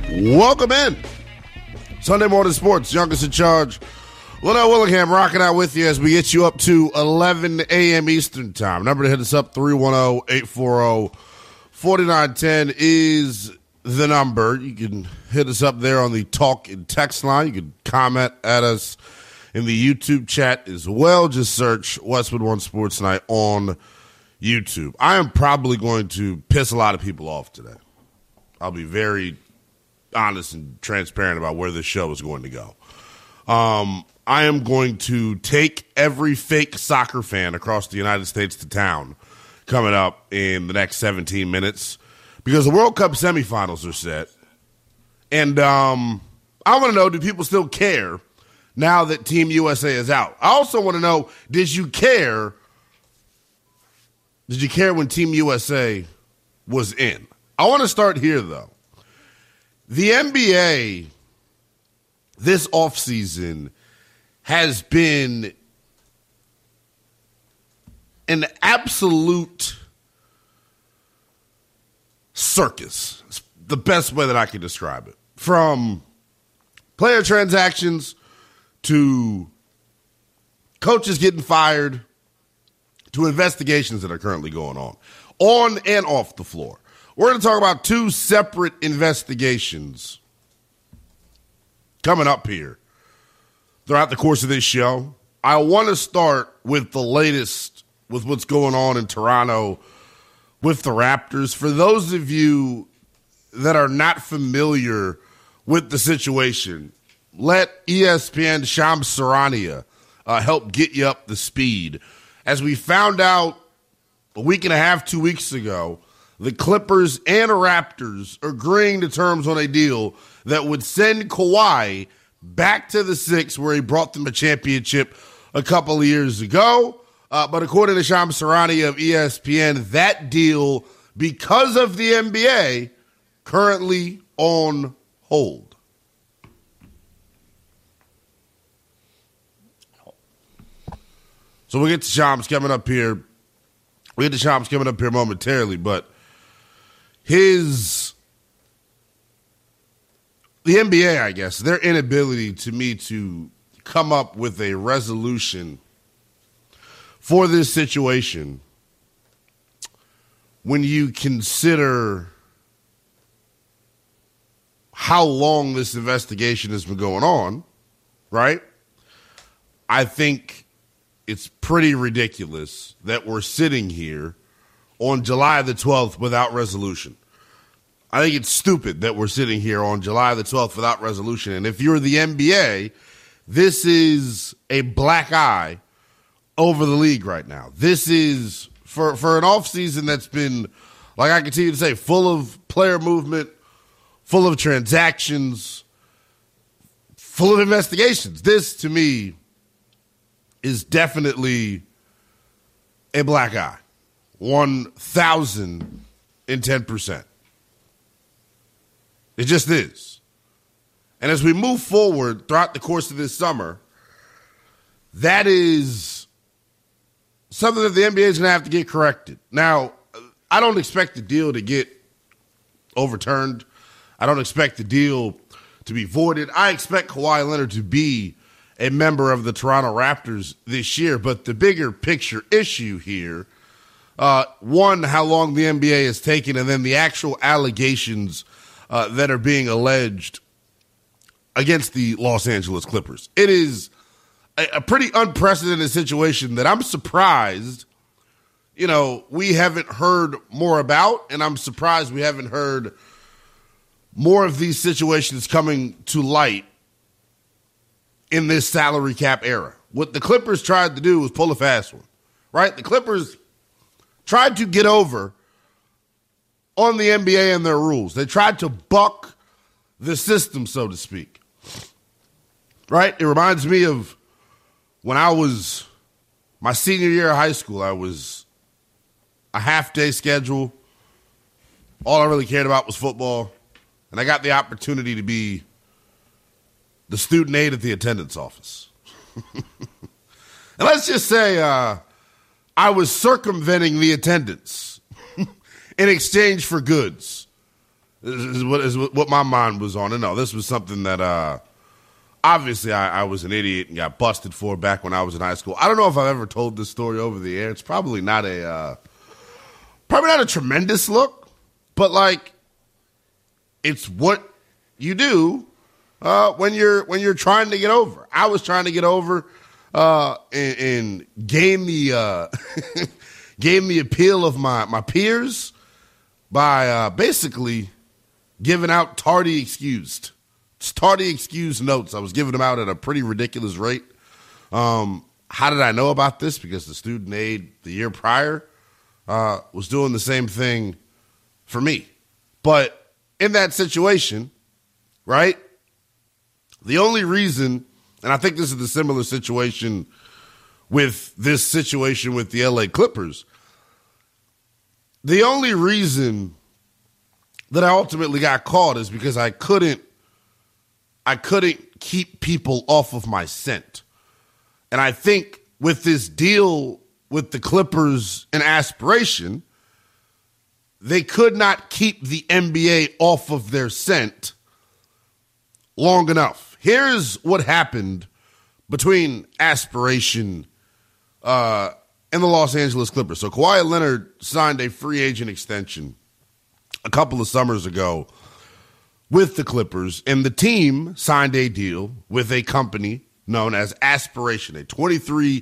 Welcome in. Sunday Morning Sports, youngest in charge. Lynell Willingham rocking out with you as we get you up to 11 a.m. Eastern time. Number to hit us up, 310-840-4910 is the number. You can hit us up there on the talk and text line. You can comment at us in the YouTube chat as well. Just search Westwood One Sports Night on YouTube. I am probably going to piss a lot of people off today. I'll be very honest and transparent about where this show is going to go. I am going to take every fake soccer fan across the United States to town coming up in the next 17 minutes because the World Cup semifinals are set. And I want to know, do people still care now that Team USA is out? I also want to know, did you care when Team USA was in? I want to start here, though. The NBA this offseason has been an absolute circus. It's the best way that I can describe it. From player transactions to coaches getting fired to investigations that are currently going on and off the floor. We're going to talk about two separate investigations coming up here throughout the course of this show. I want to start with the latest with what's going on in Toronto with the Raptors. For those of you that are not familiar with the situation, let ESPN Shams Charania help get you up to speed. As we found out a week and a half, 2 weeks ago, the Clippers and Raptors agreeing to terms on a deal that would send Kawhi back to the Six where he brought them a championship a couple of years ago. But according to Shams Charania of ESPN, that deal, because of the NBA, currently on hold. So we'll get to Shams coming up here. Momentarily, but the NBA, I guess, their inability to come up with a resolution for this situation when you consider how long this investigation has been going on, right? I think it's pretty ridiculous that we're sitting here on July the 12th without resolution. I think it's stupid that we're sitting here on July the 12th without resolution. And if you're the NBA, this is a black eye over the league right now. This is, for an offseason that's been, like I continue to say, full of player movement, full of transactions, full of investigations. This, to me, is definitely a black eye. 1,010%. It just is. And as we move forward throughout the course of this summer, that is something that the NBA is going to have to get corrected. Now, I don't expect the deal to get overturned. I don't expect the deal to be voided. I expect Kawhi Leonard to be a member of the Toronto Raptors this year. But the bigger picture issue here, one, how long the NBA has taken, and then the actual allegations that are being alleged against the Los Angeles Clippers. It is a pretty unprecedented situation that I'm surprised, we haven't heard more about, and I'm surprised we haven't heard more of these situations coming to light in this salary cap era. What the Clippers tried to do was pull a fast one, right? The Clippers tried to get over on the NBA and their rules. They tried to buck the system, so to speak, right? It reminds me of when I was my senior year of high school. I was a half-day schedule. All I really cared about was football, and I got the opportunity to be the student aide at the attendance office. And let's just say I was circumventing the attendance in exchange for goods. This is what my mind was on. And no, this was something that obviously I was an idiot and got busted for back when I was in high school. I don't know if I've ever told this story over the air. It's probably not a tremendous look, but like it's what you do when you're trying to get over. I was trying to get over and gain the gain the appeal of my peers by basically giving out tardy excused notes. I was giving them out at a pretty ridiculous rate. How did I know about this? Because the student aide the year prior was doing the same thing for me. But in that situation, right, the only reason, and I think this is the similar situation with this situation with the LA Clippers, the only reason that I ultimately got caught is because I couldn't keep people off of my scent. And I think with this deal with the Clippers and aspiration, they could not keep the NBA off of their scent long enough. Here's what happened between aspiration and the Los Angeles Clippers. So Kawhi Leonard signed a free agent extension a couple of summers ago with the Clippers, and the team signed a deal with a company known as Aspiration, a 23-year,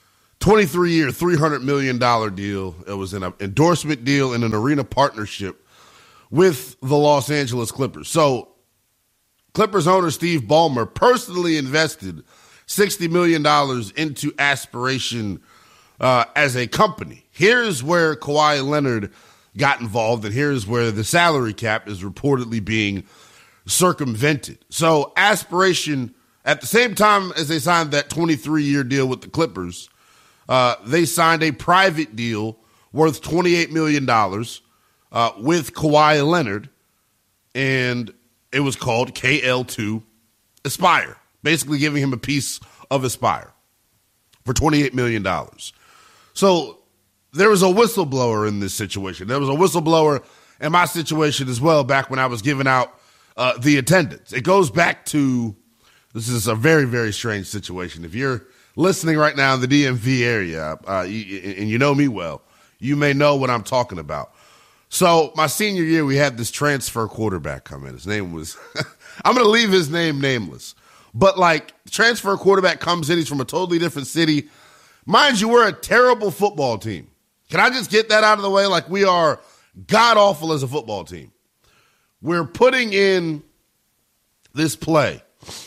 $300 million deal. It was an endorsement deal and an arena partnership with the Los Angeles Clippers. So Clippers owner Steve Ballmer personally invested $60 million into Aspiration as a company. Here's where Kawhi Leonard got involved, and here's where the salary cap is reportedly being circumvented. So Aspiration, at the same time as they signed that 23-year deal with the Clippers, they signed a private deal worth $28 million with Kawhi Leonard, and it was called KL2 Aspire, basically giving him a piece of Aspire for $28 million. So there was a whistleblower in this situation. There was a whistleblower in my situation as well back when I was giving out the attendance. It goes back to, this is a very, very strange situation. If you're listening right now in the DMV area and you know me well, you may know what I'm talking about. So my senior year, we had this transfer quarterback come in. His name was, I'm going to leave his name nameless. But like, transfer quarterback comes in, he's from a totally different city. Mind you, we're a terrible football team. Can I just get that out of the way? Like, we are god-awful as a football team. We're putting in this play,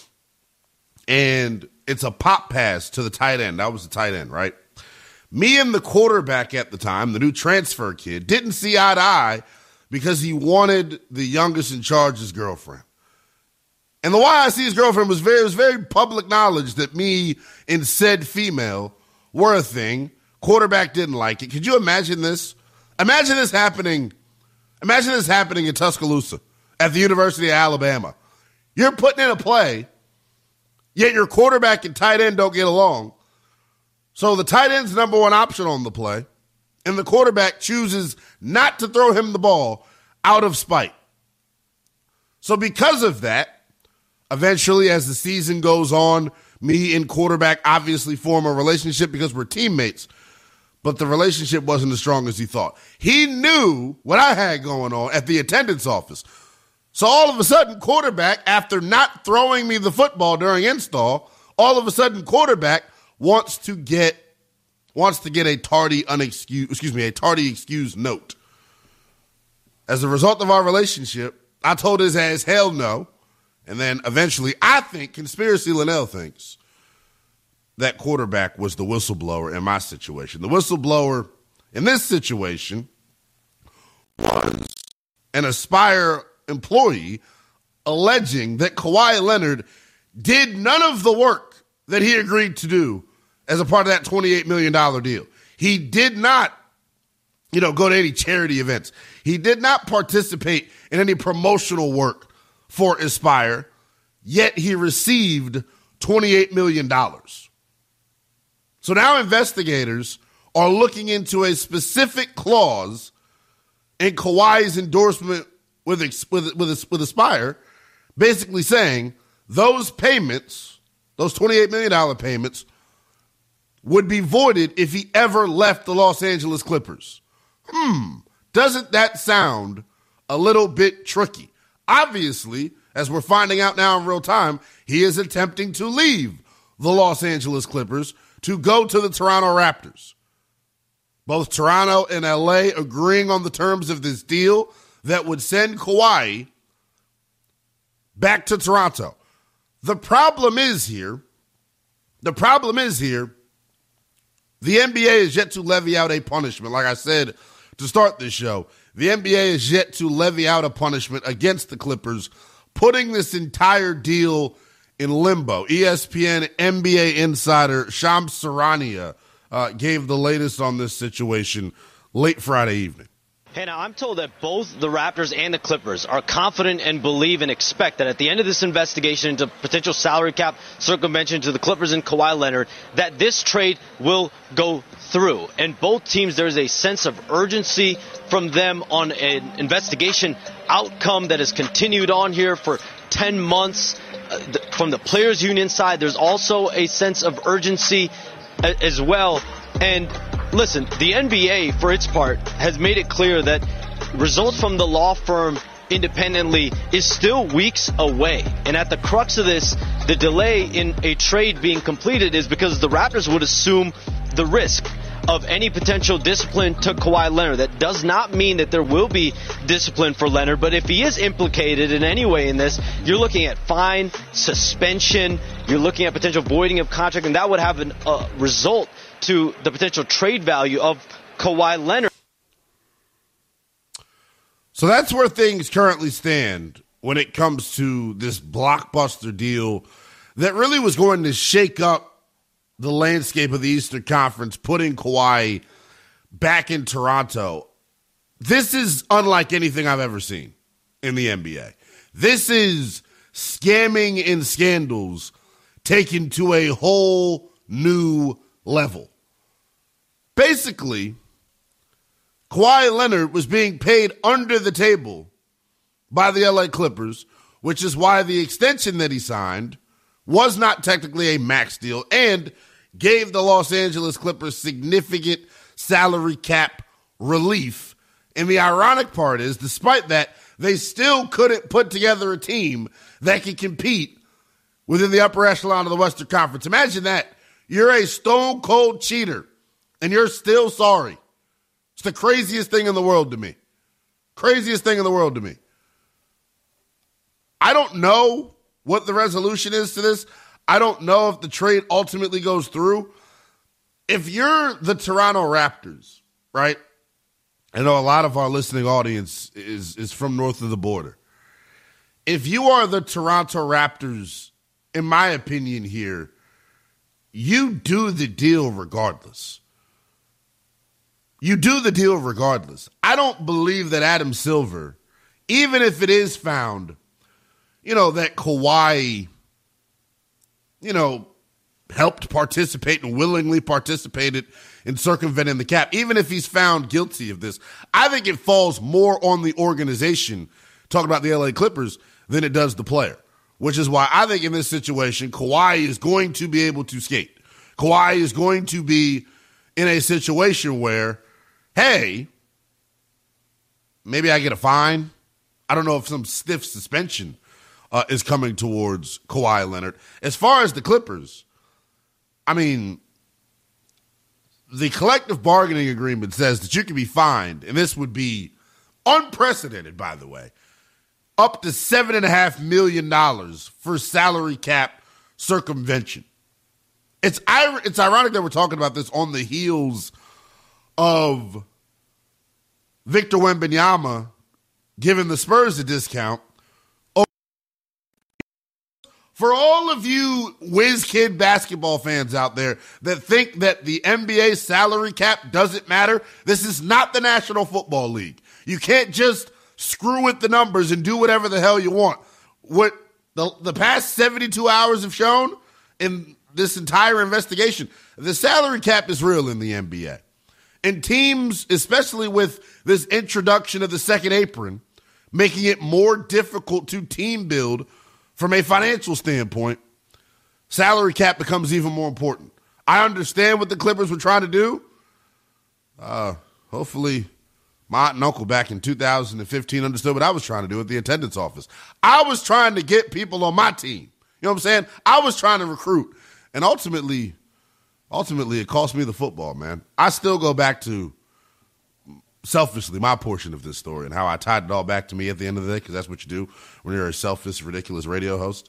and it's a pop pass to the tight end. That was the tight end, right? Me and the quarterback at the time, the new transfer kid, didn't see eye to eye because he wanted the youngest in charge's girlfriend. And the YIC's girlfriend was very public knowledge that me and said female were a thing. Quarterback didn't like it. Could you imagine this? Imagine this happening in Tuscaloosa at the University of Alabama. You're putting in a play, yet your quarterback and tight end don't get along. So the tight end's number one option on the play, and the quarterback chooses not to throw him the ball out of spite. So because of that, eventually as the season goes on, me and quarterback obviously form a relationship because we're teammates. But the relationship wasn't as strong as he thought. He knew what I had going on at the attendance office. So all of a sudden, quarterback, after not throwing me the football during install, all of a sudden, quarterback wants to get a tardy excuse note. As a result of our relationship, I told his ass hell no. And then eventually, I think Conspiracy Linnell thinks that quarterback was the whistleblower in my situation. The whistleblower in this situation was an Aspire employee alleging that Kawhi Leonard did none of the work that he agreed to do as a part of that $28 million deal. He did not, go to any charity events. He did not participate in any promotional work for Aspire, yet he received $28 million. So now investigators are looking into a specific clause in Kawhi's endorsement with Aspire, basically saying those payments, those $28 million payments, would be voided if he ever left the Los Angeles Clippers. Doesn't that sound a little bit tricky? Obviously, as we're finding out now in real time, he is attempting to leave the Los Angeles Clippers to go to the Toronto Raptors. Both Toronto and LA agreeing on the terms of this deal that would send Kawhi back to Toronto. The problem is here, the NBA is yet to levy out a punishment. Like I said to start this show, the NBA is yet to levy out a punishment against the Clippers, putting this entire deal in limbo. ESPN NBA insider Shams Charania gave the latest on this situation late Friday evening. Hey, now I'm told that both the Raptors and the Clippers are confident and believe and expect that at the end of this investigation into potential salary cap circumvention to the Clippers and Kawhi Leonard, that this trade will go through. And both teams, there is a sense of urgency from them on an investigation outcome that has continued on here for 10 months. From the players' union side, there's also a sense of urgency as well. And listen, the NBA, for its part, has made it clear that results from the law firm independently is still weeks away. And at the crux of this, the delay in a trade being completed is because the Raptors would assume the risk of any potential discipline to Kawhi Leonard. That does not mean that there will be discipline for Leonard, but if he is implicated in any way in this, you're looking at fine, suspension, you're looking at potential voiding of contract, and that would have a result to the potential trade value of Kawhi Leonard. So that's where things currently stand when it comes to this blockbuster deal that really was going to shake up the landscape of the Eastern Conference, putting Kawhi back in Toronto. This is unlike anything I've ever seen in the NBA. This is scamming and scandals taken to a whole new level. Basically, Kawhi Leonard was being paid under the table by the LA Clippers, which is why the extension that he signed was not technically a max deal and gave the Los Angeles Clippers significant salary cap relief. And the ironic part is, despite that, they still couldn't put together a team that could compete within the upper echelon of the Western Conference. Imagine that. You're a stone cold cheater, and you're still sorry. It's the craziest thing in the world to me. Craziest thing in the world to me. I don't know what the resolution is to this. I don't know if the trade ultimately goes through. If you're the Toronto Raptors, right? I know a lot of our listening audience is from north of the border. If you are the Toronto Raptors, in my opinion here, you do the deal regardless. You do the deal regardless. I don't believe that Adam Silver, even if it is found, that Kawhi, helped participate and willingly participated in circumventing the cap, even if he's found guilty of this, I think it falls more on the organization, talking about the LA Clippers, than it does the player, which is why I think in this situation, Kawhi is going to be able to skate. Kawhi is going to be in a situation where, hey, maybe I get a fine. I don't know if some stiff suspension is coming towards Kawhi Leonard. As far as the Clippers, I mean, the collective bargaining agreement says that you can be fined, and this would be unprecedented, by the way, up to $7.5 million for salary cap circumvention. It's ironic that we're talking about this on the heels of Victor Wembanyama giving the Spurs a discount. For all of you whiz kid basketball fans out there that think that the NBA salary cap doesn't matter, this is not the National Football League. You can't just screw with the numbers and do whatever the hell you want. What the past 72 hours have shown in this entire investigation, the salary cap is real in the NBA. And teams, especially with this introduction of the second apron, making it more difficult to team build from a financial standpoint, salary cap becomes even more important. I understand what the Clippers were trying to do. Hopefully, my aunt and uncle back in 2015 understood what I was trying to do at the attendance office. I was trying to get people on my team. You know what I'm saying? I was trying to recruit. And ultimately, it cost me the football, man. I still go back to, selfishly, my portion of this story and how I tied it all back to me at the end of the day, because that's what you do when you're a selfish, ridiculous radio host.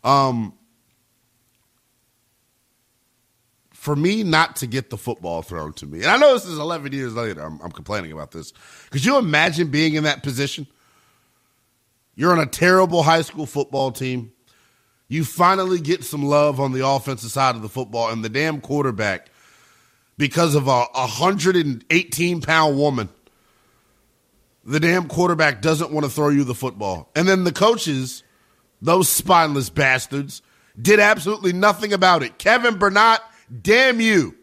For me not to get the football thrown to me, and I know this is 11 years later, I'm complaining about this. Could you imagine being in that position? You're on a terrible high school football team. You finally get some love on the offensive side of the football, and the damn quarterback, because of a 118-pound woman, the damn quarterback doesn't want to throw you the football. And then the coaches, those spineless bastards, did absolutely nothing about it. Kevin Burnett, damn you.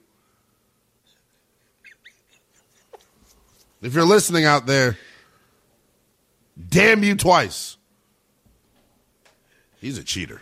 If you're listening out there, damn you twice. He's a cheater.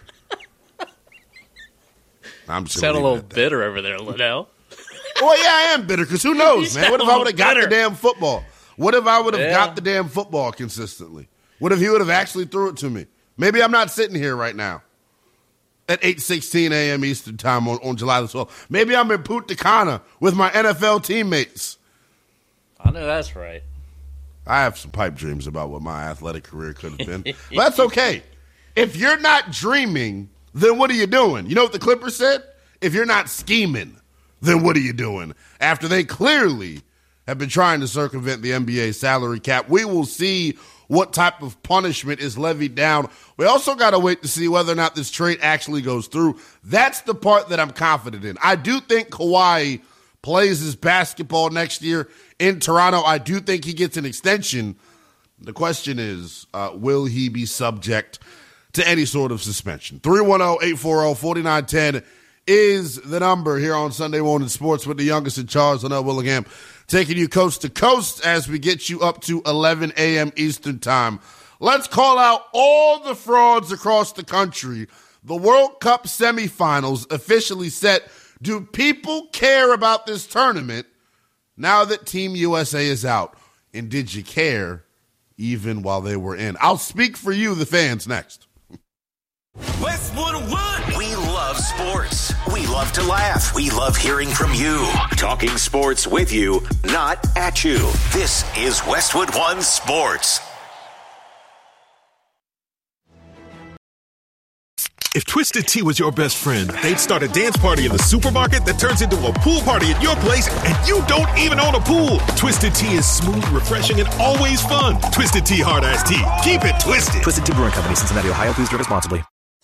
I'm just sound a little bitter over there, Liddell. Well, yeah, I am bitter, because who knows, man? What if I would have got the damn football? What if I would have got the damn football consistently? What if he would have actually threw it to me? Maybe I'm not sitting here right now at 8:16 a.m. Eastern time on July the 12th. Maybe I'm in Punta Cana with my NFL teammates. I know that's right. I have some pipe dreams about what my athletic career could have been. But that's okay. If you're not dreaming, then what are you doing? You know what the Clippers said? If you're not scheming, then what are you doing? After they clearly have been trying to circumvent the NBA salary cap, we will see what type of punishment is levied down. We also got to wait to see whether or not this trade actually goes through. That's the part that I'm confident in. I do think Kawhi plays his basketball next year in Toronto. I do think he gets an extension. The question is, will he be subject to any sort of suspension? 310-840-4910 is the number here on Sunday Morning Sports with the youngest in charge, Linnell Willingham, taking you coast to coast as we get you up to 11 a.m. Eastern time. Let's call out all the frauds across the country. The World Cup semifinals officially set. Do people care about this tournament now that Team USA is out? And did you care even while they were in? I'll speak for you, the fans, next. Westwood One. We love sports. We love to laugh. We love hearing from you. Talking sports with you, not at you. This is Westwood One Sports. If Twisted Tea was your best friend, they'd start a dance party in the supermarket that turns into a pool party at your place, and you don't even own a pool. Twisted Tea is smooth, refreshing, and always fun. Twisted Tea Hard Iced Tea. Keep it twisted. Twisted Tea Brewing Company, Cincinnati, Ohio. Please drink responsibly.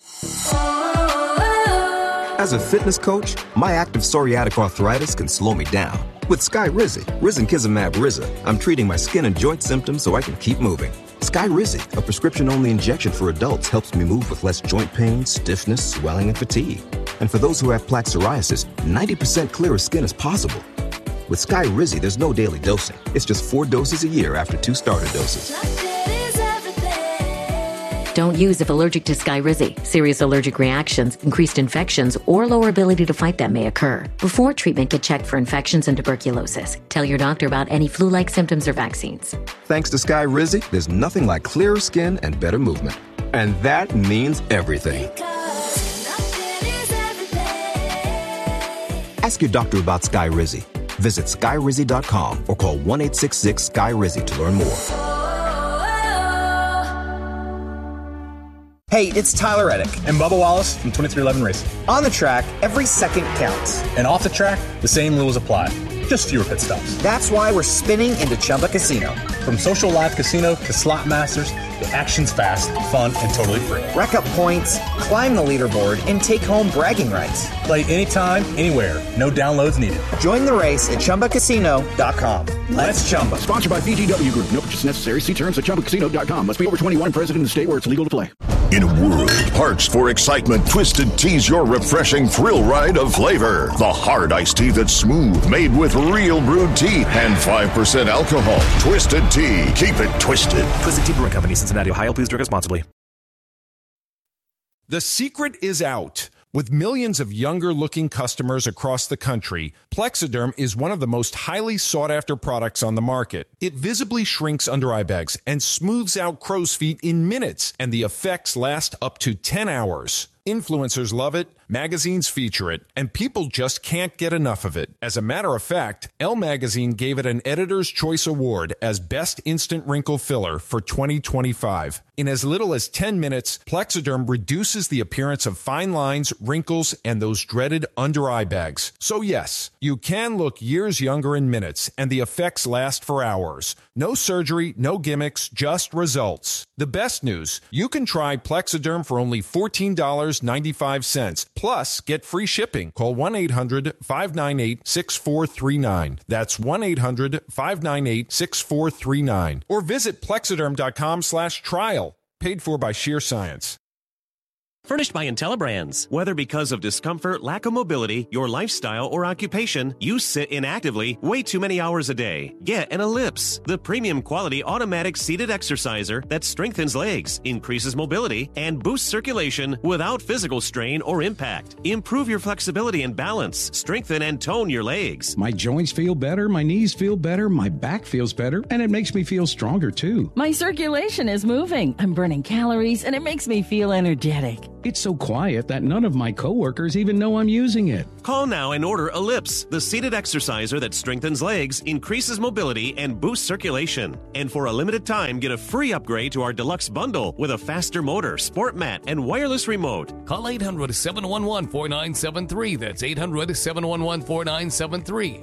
As a fitness coach, my active psoriatic arthritis can slow me down. With Skyrizi, Risankizumab Riza, I'm treating my skin and joint symptoms so I can keep moving. Skyrizi, a prescription-only injection for adults, helps me move with less joint pain, stiffness, swelling, and fatigue. And for those who have plaque psoriasis, 90% clearer skin is possible. With Skyrizi, there's no daily dosing. It's just 4 doses a year after 2 starter doses. Don't use if allergic to Skyrizi. Serious allergic reactions, increased infections, or lower ability to fight them may occur. Before treatment, get checked for infections and tuberculosis. Tell your doctor about any flu-like symptoms or vaccines. Thanks to Skyrizi, there's nothing like clearer skin and better movement. And that means everything. Ask your doctor about Skyrizi. Visit Skyrizi.com or call 1-866-SKY-RIZI to learn more. Hey, it's Tyler Reddick and Bubba Wallace from 2311 Racing. On the track, every second counts. And off the track, the same rules apply. Just fewer pit stops. That's why we're spinning into Chumba Casino. From social live casino to slot masters, the action's fast, fun, and totally free. Rack up points, climb the leaderboard, and take home bragging rights. Play anytime, anywhere. No downloads needed. Join the race at ChumbaCasino.com. Let's Chumba. Sponsored by VGW Group. No purchase necessary. See terms at ChumbaCasino.com. Must be over 21 and present in the state where it's legal to play. In a world parched for excitement, Twisted Tea's your refreshing thrill ride of flavor. The hard iced tea that's smooth, made with real brewed tea and 5% alcohol. Twisted Tea. Keep it twisted. Twisted Tea Brewing Company, Cincinnati, Ohio. Please drink responsibly. The secret is out. With millions of younger-looking customers across the country, Plexiderm is one of the most highly sought-after products on the market. It visibly shrinks under eye bags and smooths out crow's feet in minutes, and the effects last up to 10 hours. Influencers love it, magazines feature it, and people just can't get enough of it. As a matter of fact, Elle Magazine gave it an Editor's Choice Award as Best Instant Wrinkle Filler for 2025. In as little as 10 minutes, Plexiderm reduces the appearance of fine lines, wrinkles, and those dreaded under-eye bags. So yes, you can look years younger in minutes, and the effects last for hours. No surgery, no gimmicks, just results. The best news, you can try Plexiderm for only $14.95. Plus, get free shipping. Call 1-800-598-6439. That's 1-800-598-6439. Or visit Plexiderm.com/trial. Paid for by Sheer Science. Furnished by IntelliBrands. Whether because of discomfort, lack of mobility, your lifestyle, or occupation, you sit inactively way too many hours a day. Get an Ellipse, the premium quality automatic seated exerciser that strengthens legs, increases mobility, and boosts circulation without physical strain or impact. Improve your flexibility and balance. Strengthen and tone your legs. My joints feel better, my knees feel better, my back feels better, and it makes me feel stronger too. My circulation is moving. I'm burning calories, and it makes me feel energetic. It's so quiet that none of my coworkers even know I'm using it. Call now and order Ellipse, the seated exerciser that strengthens legs, increases mobility, and boosts circulation. And for a limited time, get a free upgrade to our deluxe bundle with a faster motor, sport mat, and wireless remote. Call 800-711-4973. That's 800-711-4973.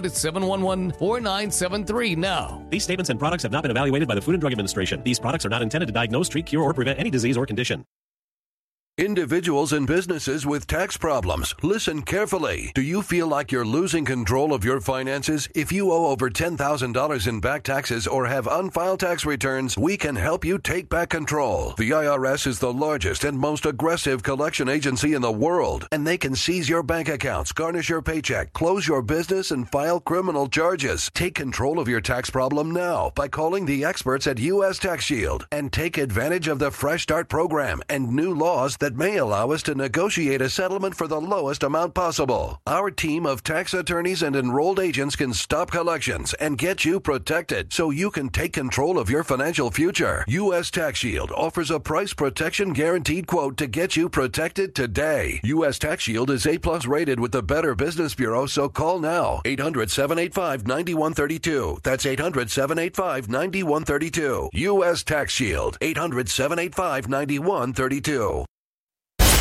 800-711-4973 now. These statements and products have not been evaluated by the Food and Drug Administration. These products are not intended to diagnose, treat, cure, or prevent any disease or condition. Individuals and businesses with tax problems, listen carefully. Do you feel like you're losing control of your finances? If you owe over $10,000 in back taxes or have unfiled tax returns, we can help you take back control. The IRS is the largest and most aggressive collection agency in the world, and they can seize your bank accounts, garnish your paycheck, close your business, and file criminal charges. Take control of your tax problem now by calling the experts at U.S. Tax Shield and take advantage of the Fresh Start program and new laws that may allow us to negotiate a settlement for the lowest amount possible. Our team of tax attorneys and enrolled agents can stop collections and get you protected so you can take control of your financial future. U.S. Tax Shield offers a price protection guaranteed quote to get you protected today. U.S. Tax Shield is A+ rated with the Better Business Bureau, so call now. 800-785-9132. That's 800-785-9132. U.S. Tax Shield. 800-785-9132.